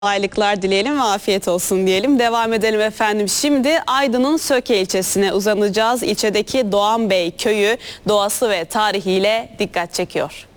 Kolaylıklar dileyelim ve afiyet olsun diyelim. Devam edelim efendim. Şimdi Aydın'ın Söke ilçesine uzanacağız. İlçedeki Doğanbey köyü doğası ve tarihiyle dikkat çekiyor.